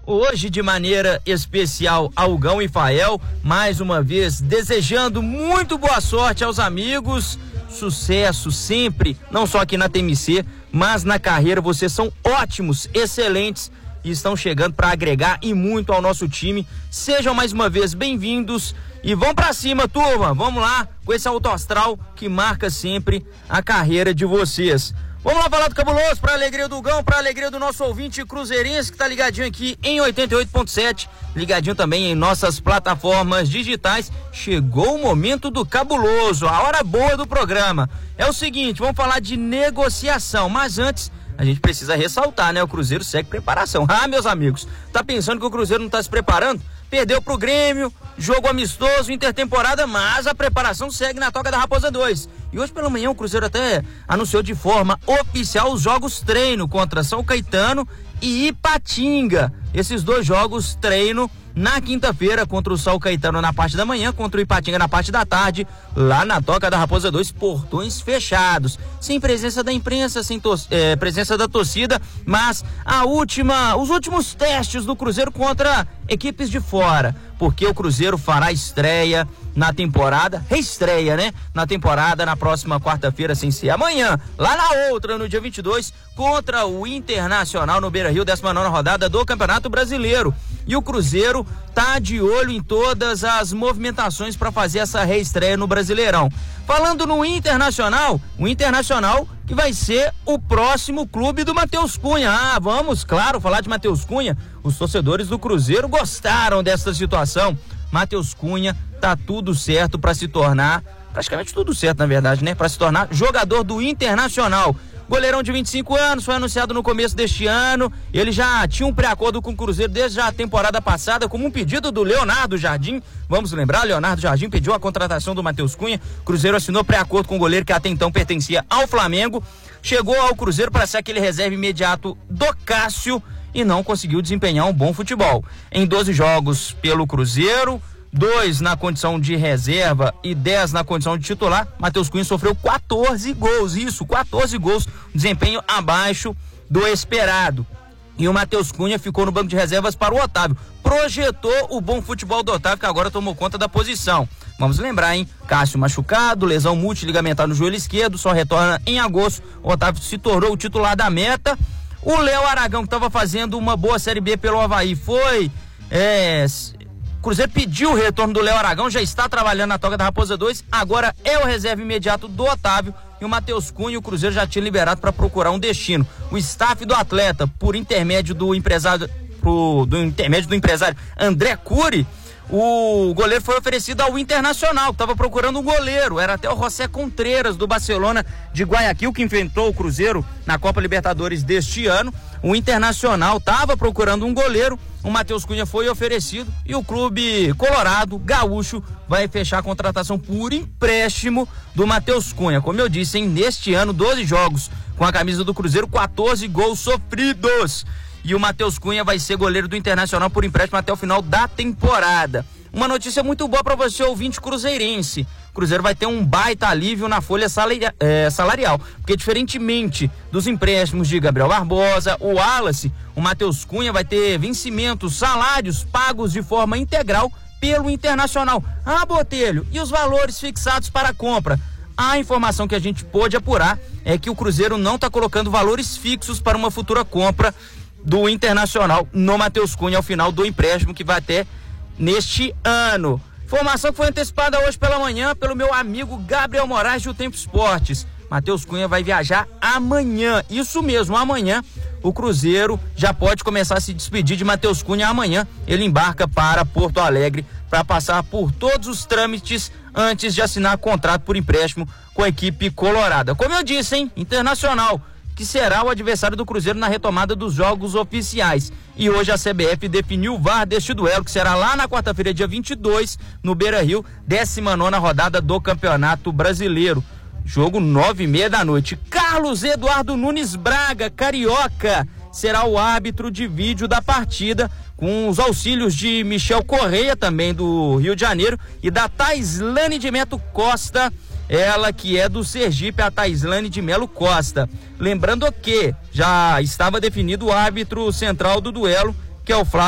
Hoje, de maneira especial, ao Gão e Fael, mais uma vez, desejando muito boa sorte aos amigos, sucesso sempre, não só aqui na TMC, mas na carreira. Vocês são ótimos, excelentes e estão chegando para agregar e muito ao nosso time. Sejam mais uma vez bem-vindos e vão para cima, turma. Vamos lá com esse alto astral que marca sempre a carreira de vocês. Vamos lá falar do Cabuloso, para alegria do Gão, para alegria do nosso ouvinte cruzeirense que tá ligadinho aqui em 88.7, ligadinho também em nossas plataformas digitais. Chegou o momento do Cabuloso, a hora boa do programa. É o seguinte, vamos falar de negociação, mas antes a gente precisa ressaltar, né? O Cruzeiro segue preparação. Ah, meus amigos, tá pensando que o Cruzeiro não tá se preparando? Perdeu pro Grêmio, jogo amistoso, intertemporada, mas a preparação segue na Toca da Raposa 2. E hoje pela manhã o Cruzeiro até anunciou de forma oficial os jogos treino contra São Caetano e Ipatinga. Esses dois jogos treino na quinta-feira, contra o São Caetano na parte da manhã, contra o Ipatinga na parte da tarde, lá na Toca da Raposa 2, portões fechados, sem presença da imprensa, sem presença da torcida, mas os últimos testes do Cruzeiro contra equipes de fora, porque o Cruzeiro fará estreia na temporada, reestreia, né? Na temporada, na próxima quarta-feira, sem ser amanhã, lá na outra, no dia 22, contra o Internacional no Beira-Rio, 19ª rodada do Campeonato Brasileiro. E o Cruzeiro tá de olho em todas as movimentações para fazer essa reestreia no Brasileirão. Falando no Internacional, o Internacional que vai ser o próximo clube do Matheus Cunha. Ah, vamos, claro, falar de Matheus Cunha. Os torcedores do Cruzeiro gostaram dessa situação. Matheus Cunha, tá tudo certo para se tornar, praticamente tudo certo na verdade, né? Para se tornar jogador do Internacional. Goleirão de 25 anos, foi anunciado no começo deste ano. Ele já tinha um pré-acordo com o Cruzeiro desde a temporada passada, como um pedido do Leonardo Jardim. Vamos lembrar, Leonardo Jardim pediu a contratação do Matheus Cunha. Cruzeiro assinou pré-acordo com o goleiro que até então pertencia ao Flamengo. Chegou ao Cruzeiro para ser aquele reserva imediato do Cássio e não conseguiu desempenhar um bom futebol. Em 12 jogos pelo Cruzeiro, 2 na condição de reserva e 10 na condição de titular, Matheus Cunha sofreu 14 gols, 14 gols, desempenho abaixo do esperado. E o Matheus Cunha ficou no banco de reservas para o Otávio. Projetou o bom futebol do Otávio, que agora tomou conta da posição. Vamos lembrar, hein? Cássio machucado, lesão multiligamentar no joelho esquerdo, só retorna em agosto. O Otávio se tornou o titular da meta. O Léo Aragão, que estava fazendo uma boa Série B pelo Avaí, o Cruzeiro pediu o retorno do Léo Aragão, já está trabalhando na Toca da Raposa 2, agora é o reserva imediato do Otávio, e o Matheus Cunha o Cruzeiro já tinha liberado para procurar um destino. O staff do atleta, por intermédio do empresário, André Cury, o goleiro foi oferecido ao Internacional, que estava procurando um goleiro. Era até o José Contreras, do Barcelona de Guayaquil, que enfrentou o Cruzeiro na Copa Libertadores deste ano. O Internacional estava procurando um goleiro, o Matheus Cunha foi oferecido e o clube colorado, gaúcho, vai fechar a contratação por empréstimo do Matheus Cunha. Como eu disse, neste ano, 12 jogos com a camisa do Cruzeiro, 14 gols sofridos. E o Matheus Cunha vai ser goleiro do Internacional por empréstimo até o final da temporada. Uma notícia muito boa para você, ouvinte cruzeirense. O Cruzeiro vai ter um baita alívio na folha salarial, porque diferentemente dos empréstimos de Gabriel Barbosa, o Wallace, o Matheus Cunha vai ter vencimentos, salários pagos de forma integral pelo Internacional. Ah, Botelho, e os valores fixados para a compra? A informação que a gente pôde apurar é que o Cruzeiro não está colocando valores fixos para uma futura compra do Internacional no Matheus Cunha ao final do empréstimo que vai até neste ano. Informação que foi antecipada hoje pela manhã pelo meu amigo Gabriel Moraes do Tempo Esportes. Matheus Cunha vai viajar amanhã, isso mesmo, amanhã. O Cruzeiro já pode começar a se despedir de Matheus Cunha. Amanhã ele embarca para Porto Alegre para passar por todos os trâmites antes de assinar contrato por empréstimo com a equipe colorada. Como eu disse, hein? Internacional, que será o adversário do Cruzeiro na retomada dos jogos oficiais. E hoje a CBF definiu o VAR deste duelo, que será lá na quarta-feira, dia 22, no Beira-Rio, 19ª rodada do Campeonato Brasileiro. Jogo 9h30 da noite. Carlos Eduardo Nunes Braga, carioca, será o árbitro de vídeo da partida, com os auxílios de Michel Correia, também do Rio de Janeiro, e da Taislane de Melo Costa, ela que é do Sergipe, a Taislane de Melo Costa. Lembrando que já estava definido o árbitro central do duelo, que é o Flávio